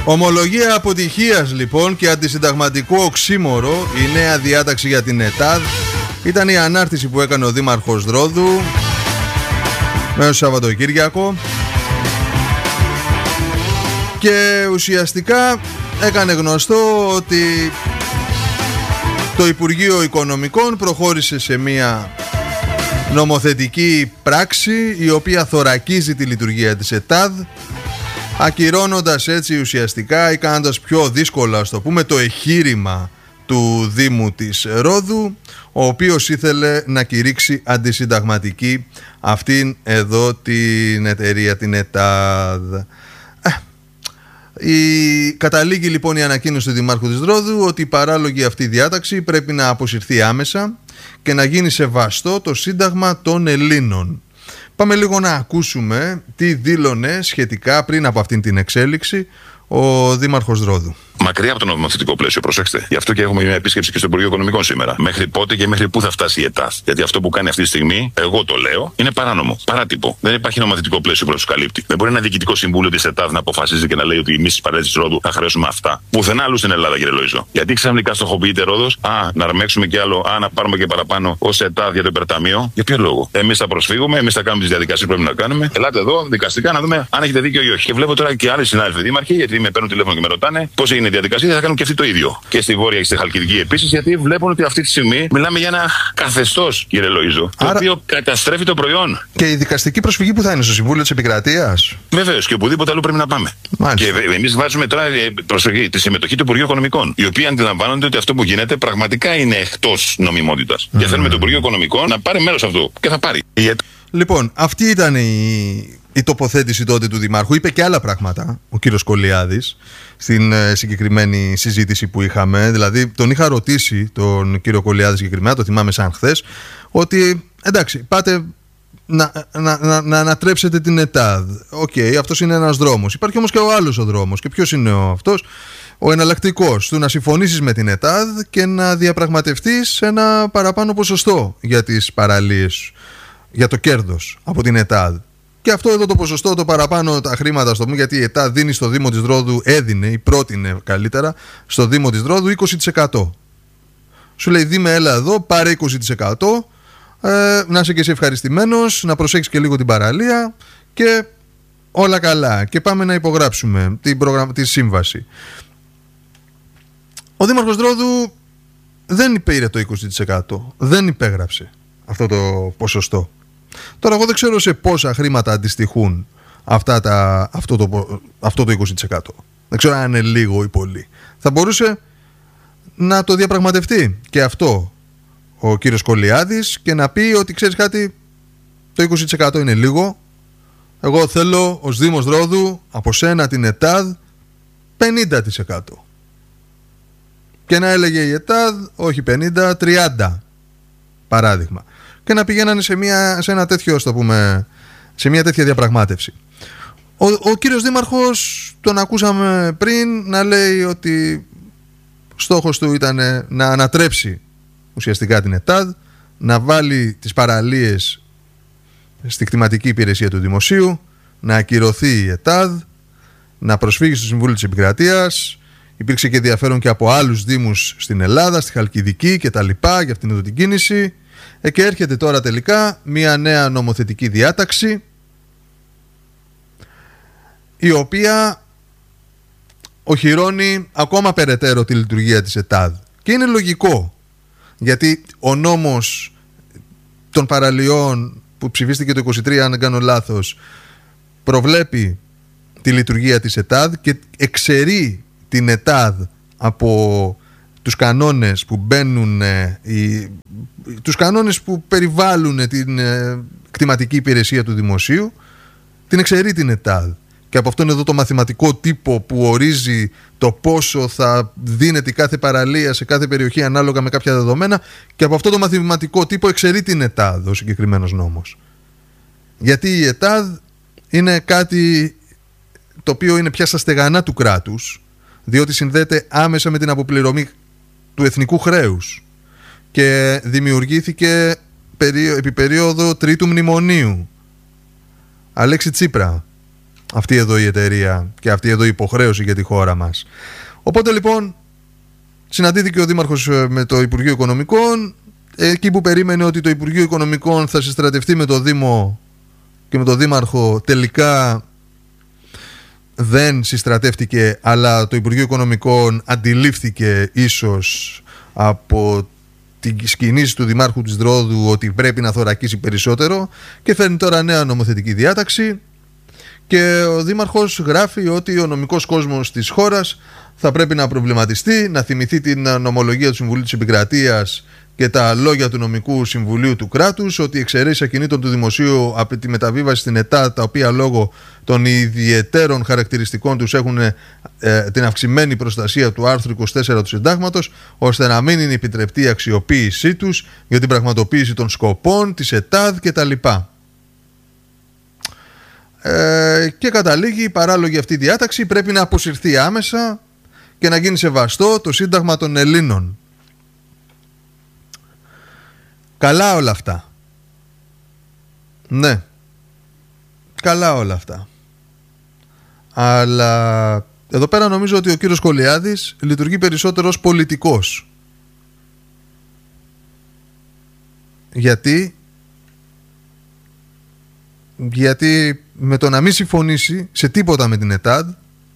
Ομολογία αποτυχίας λοιπόν και αντισυνταγματικό οξύμορο η νέα διάταξη για την ΕΤΑΔ. Ήταν η ανάρτηση που έκανε ο Δήμαρχος Ρόδου μέσα στο Σαββατοκύριακο και ουσιαστικά έκανε γνωστό ότι το Υπουργείο Οικονομικών προχώρησε σε μια νομοθετική πράξη η οποία θωρακίζει τη λειτουργία της ΕΤΑΔ, ακυρώνοντας έτσι ουσιαστικά ή κάνοντας πιο δύσκολο, ας το πούμε, το εγχείρημα του Δήμου της Ρόδου, ο οποίος ήθελε να κηρύξει αντισυνταγματική αυτήν εδώ την εταιρεία, την ΕΤΑΔ. Καταλήγει λοιπόν η ανακοίνωση του Δημάρχου της Ρόδου ότι η παράλογη αυτή διάταξη πρέπει να αποσυρθεί άμεσα και να γίνει σεβαστό το Σύνταγμα των Ελλήνων. Πάμε λίγο να ακούσουμε τι δήλωνε σχετικά πριν από αυτήν την εξέλιξη ο Δήμαρχος Ρόδου. Μακριά από το νομοθετικό πλαίσιο, προσέξτε. Γι' αυτό και έχουμε μια επίσκεψη και στο Υπουργείο Οικονομικών σήμερα. Μέχρι πότε και μέχρι πού θα φτάσει η ΕΤΑΔ? Γιατί αυτό που κάνει αυτή τη στιγμή, εγώ το λέω, είναι παράνομο, παράτυπο. Δεν υπάρχει νομοθετικό πλαίσιο που να του καλύπτει. Δεν μπορεί ένα διοικητικό συμβούλιο τη ΕΤΑΔ να αποφασίζει και να λέει ότι εμείς στις παρέες της Ρόδου θα χρεώσουμε αυτά. Πουθενά άλλου στην Ελλάδα, κύριε Λοΐζο. Γιατί ξαφνικά στοχοποιείται Ρόδος, να αρμέξουμε κι άλλο, να πάρουμε και παραπάνω ως ΕΤΑΔ για το υπερταμείο. Για ποιο λόγο? Εμείς θα προσφύγουμε, εμείς θα κάνουμε τις διαδικασίες που πρέπει να κάνουμε. Ελάτε εδώ δικαστικά να δούμε αν έχετε δίκιο ή όχι. Και βλέπω τώρα και άλλοι συνάδελφοι δήμαρχοι, γιατί με παίρνουν τηλέφωνο και με ρωτάνε πώς έγινε η διαδικασία, θα κάνουν και αυτοί το ίδιο. Και στη Βόρεια και στη Χαλκιδική επίσης, γιατί βλέπουν ότι αυτή τη στιγμή μιλάμε για ένα καθεστώς, κύριε Λοΐζο, το οποίο καταστρέφει το προϊόν. Και η δικαστική προσφυγή που θα είναι στο Συμβούλιο της Επικρατείας. Βεβαίως, και οπουδήποτε αλλού πρέπει να πάμε. Μάλιστα. Και εμείς βάζουμε τώρα προσφυγή, τη συμμετοχή του Υπουργείου Οικονομικών, οι οποίοι αντιλαμβάνονται ότι αυτό που γίνεται πραγματικά είναι εκτός νομιμότητας. Και θέλουμε το Υπουργείο Οικονομικών να πάρει μέρος αυτό. Και θα πάρει. Λοιπόν, αυτή ήταν η τοποθέτηση τότε του Δημάρχου. Είπε και άλλα πράγματα ο κύριος Κολιάδης στην συγκεκριμένη συζήτηση που είχαμε. Δηλαδή τον είχα ρωτήσει τον κύριο Κολιάδη συγκεκριμένα, το θυμάμαι σαν χθες, ότι εντάξει, πάτε να ανατρέψετε την ΕΤΑΔ. Οκ, αυτός είναι ένας δρόμος. Υπάρχει όμως και ο άλλος ο δρόμος. Και ποιος είναι αυτός? Ο εναλλακτικός του να συμφωνήσεις με την ΕΤΑΔ και να διαπραγματευτείς ένα παραπάνω ποσοστό για τις παραλίες, για το κέρδος από την ΕΤΑΔ. Και αυτό εδώ το ποσοστό, το παραπάνω τα χρήματα, στο πούμε, γιατί η ΕΤΑΔ δίνει στο Δήμο της Ρόδου, έδινε ή πρότεινε καλύτερα στο Δήμο της Ρόδου 20%. Σου λέει, Δήμε, έλα εδώ, πάρε 20%, να είσαι και εσύ ευχαριστημένος, να προσέξεις και λίγο την παραλία και όλα καλά. Και πάμε να υπογράψουμε τη σύμβαση. Ο Δήμαρχος Ρόδου δεν πήρε το 20%, δεν υπέγραψε αυτό το ποσοστό. Τώρα εγώ δεν ξέρω σε πόσα χρήματα αντιστοιχούν αυτό το 20%. Δεν ξέρω αν είναι λίγο ή πολύ. Θα μπορούσε να το διαπραγματευτεί και αυτό ο κύριος Κολιάδης και να πει ότι ξέρεις κάτι, το 20% είναι λίγο. Εγώ θέλω ως Δήμος Ρόδου από σένα την ΕΤΑΔ 50%. Και να έλεγε η ΕΤΑΔ όχι 50, 30 παράδειγμα. Και να πηγαίνανε σε ένα τέτοιο, ας το πούμε, σε μια τέτοια διαπραγμάτευση. Ο κύριος Δήμαρχος τον ακούσαμε πριν να λέει ότι στόχος του ήταν να ανατρέψει ουσιαστικά την ΕΤΑΔ, να βάλει τις παραλίες στη κτηματική υπηρεσία του Δημοσίου, να ακυρωθεί η ΕΤΑΔ, να προσφύγει στο Συμβούλιο της Επικρατείας. Υπήρξε και ενδιαφέρον και από άλλους δήμους στην Ελλάδα, στη Χαλκιδική και τα λοιπά για αυτήν εδώ την κίνηση. Και έρχεται τώρα τελικά μια νέα νομοθετική διάταξη η οποία οχυρώνει ακόμα περαιτέρω τη λειτουργία της ΕΤΑΔ. Και είναι λογικό, γιατί ο νόμος των παραλιών που ψηφίστηκε το 23, αν δεν κάνω λάθος, προβλέπει τη λειτουργία της ΕΤΑΔ και εξαιρεί την ΕΤΑΔ από τους κανόνες που μπαίνουν, τους κανόνες που περιβάλλουν την κτηματική υπηρεσία του Δημοσίου, την εξαιρεί την ΕΤΑΔ. Και από αυτόν εδώ το μαθηματικό τύπο που ορίζει το πόσο θα δίνεται κάθε παραλία σε κάθε περιοχή ανάλογα με κάποια δεδομένα, και από αυτό το μαθηματικό τύπο εξαιρεί την ΕΤΑΔ ο συγκεκριμένος νόμος. Γιατί η ΕΤΑΔ είναι κάτι το οποίο είναι πια στα στεγανά του κράτους, διότι συνδέεται άμεσα με την αποπληρωμή του εθνικού χρέους και δημιουργήθηκε επί περίοδο τρίτου μνημονίου. Αλέξη Τσίπρα. αυτή εδώ η εταιρεία και αυτή εδώ η υποχρέωση για τη χώρα μας. Οπότε λοιπόν συναντήθηκε ο Δήμαρχος με το Υπουργείο Οικονομικών, εκεί που περίμενε ότι το Υπουργείο Οικονομικών θα συστρατευτεί με το Δήμο και με το Δήμαρχο, τελικά δεν συστρατεύτηκε, αλλά το Υπουργείο Οικονομικών αντιλήφθηκε ίσως από τις κινήσεις του Δημάρχου της Ρόδου ότι πρέπει να θωρακίσει περισσότερο και φέρνει τώρα νέα νομοθετική διάταξη και ο Δήμαρχος γράφει ότι ο νομικός κόσμος της χώρας θα πρέπει να προβληματιστεί, να θυμηθεί την νομολογία του Συμβουλίου της Επικρατείας και τα λόγια του Νομικού Συμβουλίου του κράτους, ότι οι εξαιρέσεις ακινήτων του δημοσίου από τη μεταβίβαση στην ΕΤΑ, τα οποία λόγω των ιδιαιτέρων χαρακτηριστικών τους έχουν την αυξημένη προστασία του άρθρου 24 του Συντάγματος, ώστε να μην είναι επιτρεπτή η αξιοποίησή τους για την πραγματοποίηση των σκοπών της ΕΤΑΔ κτλ. Και καταλήγει η παράλογη αυτή διάταξη πρέπει να αποσυρθεί άμεσα και να γίνει σεβαστό το Σύνταγμα των Ελλήνων. Καλά όλα αυτά. Ναι. Καλά όλα αυτά. Αλλά εδώ πέρα νομίζω ότι ο κύριος Κολιάδης λειτουργεί περισσότερο ως πολιτικός. Γιατί με το να μην συμφωνήσει σε τίποτα με την ΕΤΑΔ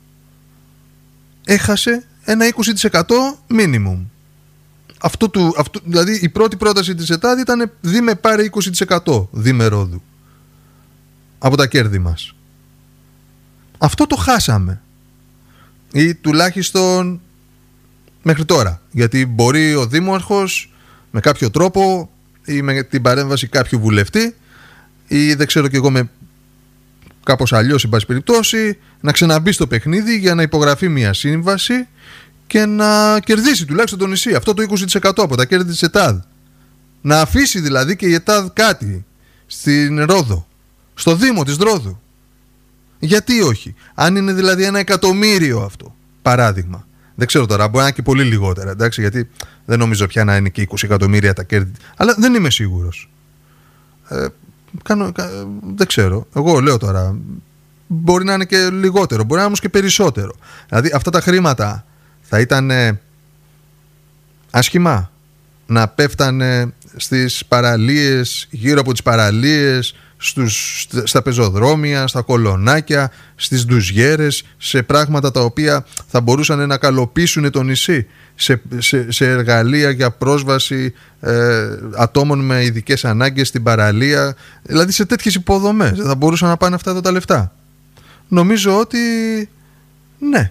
έχασε ένα 20% minimum. Δηλαδή η πρώτη πρόταση της ΕΤΑΔ ήταν δίμε πάρε 20% δίμε Ρόδου από τα κέρδη μας. Αυτό το χάσαμε, ή τουλάχιστον μέχρι τώρα, γιατί μπορεί ο Δήμαρχος με κάποιο τρόπο ή με την παρέμβαση κάποιου βουλευτή ή δεν ξέρω κι εγώ με κάπως αλλιώς εν πάση περιπτώσει να ξαναμπεί στο παιχνίδι για να υπογραφεί μια σύμβαση και να κερδίσει τουλάχιστον το νησί, αυτό το 20% από τα κέρδη της ΕΤΑΔ. Να αφήσει δηλαδή και η ΕΤΑΔ κάτι στην Ρόδο, στο Δήμο της Ρόδου. Γιατί όχι? Αν είναι δηλαδή 1 εκατομμύριο αυτό, παράδειγμα. Δεν ξέρω τώρα, μπορεί να είναι και πολύ λιγότερα, εντάξει, γιατί δεν νομίζω πια να είναι και 20 εκατομμύρια τα κέρδη. Αλλά δεν είμαι σίγουρος. Δεν ξέρω. Εγώ λέω τώρα, μπορεί να είναι και λιγότερο, μπορεί να είναι όμως και περισσότερο. Δηλαδή αυτά τα χρήματα θα ήταν άσχημα να πέφτανε στις παραλίες, γύρω από τις παραλίες, στα πεζοδρόμια, στα κολονάκια, στις ντουζιέρες, σε πράγματα τα οποία θα μπορούσαν να καλοποιήσουν το νησί, σε εργαλεία για πρόσβαση ατόμων με ειδικές ανάγκες στην παραλία, δηλαδή σε τέτοιες υποδομές θα μπορούσαν να πάνε αυτά εδώ τα λεφτά. Νομίζω ότι ναι.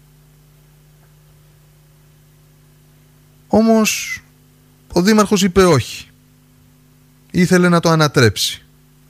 Όμως ο Δήμαρχος είπε όχι. Ήθελε να το ανατρέψει.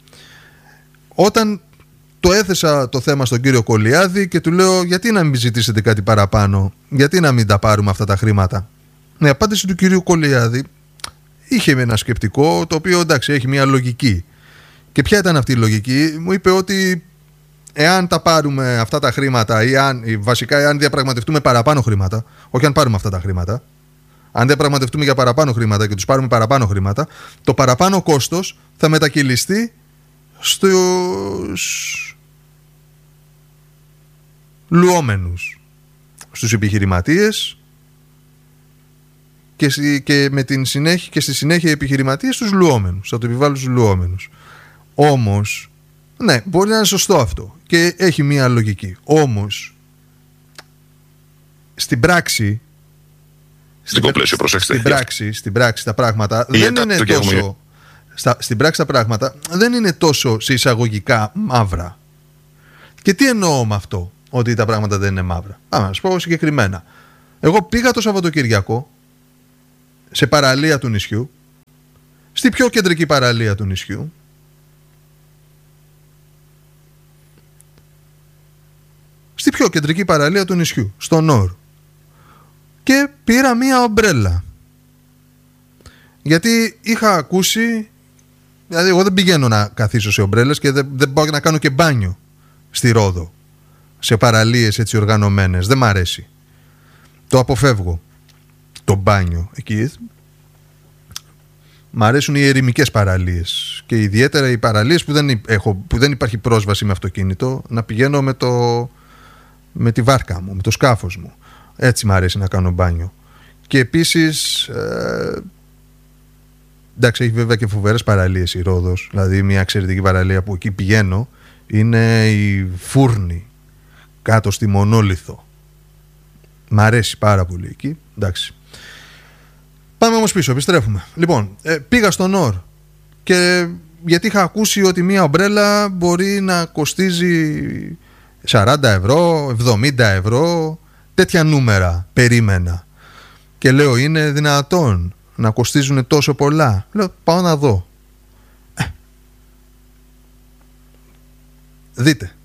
Όταν το έθεσα το θέμα στον κύριο Κολιάδη και του λέω γιατί να μην ζητήσετε κάτι παραπάνω, γιατί να μην τα πάρουμε αυτά τα χρήματα. Η απάντηση του κυρίου Κολιάδη είχε ένα σκεπτικό το οποίο εντάξει έχει μια λογική. Και ποια ήταν αυτή η λογική? Μου είπε ότι εάν τα πάρουμε αυτά τα χρήματα ή εάν διαπραγματευτούμε παραπάνω χρήματα, όχι αν πάρουμε αυτά τα χρήματα, αν διαπραγματευτούμε για παραπάνω χρήματα και τους πάρουμε παραπάνω χρήματα, το παραπάνω κόστος θα μετακυλιστεί στους λουόμενους, στους επιχειρηματίες και με την συνέχεια, και στη συνέχεια οι επιχειρηματίες στους λουόμενους, θα το επιβάλλουν στους λουόμενους. Όμως, ναι, μπορεί να είναι σωστό αυτό και έχει μία λογική. Όμως, στην πράξη, στην πράξη τα πράγματα δεν είναι τόσο... Στην πράξη τα πράγματα δεν είναι τόσο σε εισαγωγικά μαύρα. Και τι εννοώ με αυτό, ότι τα πράγματα δεν είναι μαύρα? Να σας πω συγκεκριμένα. Εγώ πήγα το Σαββατοκυριακό σε παραλία του νησιού, στη πιο κεντρική παραλία του νησιού, στο Νόρ, και πήρα μία ομπρέλα. Γιατί είχα ακούσει, δηλαδή εγώ δεν πηγαίνω να καθίσω σε ομπρέλες και δεν πάω να κάνω και μπάνιο στη Ρόδο, σε παραλίες έτσι οργανωμένες, δεν μ' αρέσει, το αποφεύγω το μπάνιο εκεί. Μ' αρέσουν οι ερημικές παραλίες και ιδιαίτερα οι παραλίες που δεν υπάρχει πρόσβαση με αυτοκίνητο, να πηγαίνω με τη βάρκα μου, με το σκάφος μου. Έτσι μ' αρέσει να κάνω μπάνιο. Και επίσης, εντάξει, έχει βέβαια και φοβερές παραλίες η Ρόδος. Δηλαδή μια εξαιρετική παραλία που εκεί πηγαίνω είναι η Φούρνη, κάτω στη Μονόλιθο. Μ' αρέσει πάρα πολύ εκεί. Εντάξει. Πάμε όμως πίσω, επιστρέφουμε. Λοιπόν, πήγα στον ΟΡ και γιατί είχα ακούσει ότι μια ομπρέλα μπορεί να κοστίζει 40 ευρώ, 70 ευρώ, τέτοια νούμερα περίμενα. Και λέω, είναι δυνατόν να κοστίζουν τόσο πολλά? Λέω, πάω να δω. Δείτε.